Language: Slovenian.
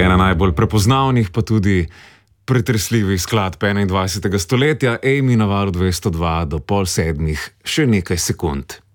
Ena najbolj prepoznavnih, pa tudi pretresljivih skladb 21. stoletja, Amy na valu 202 do 6:30, še nekaj sekund.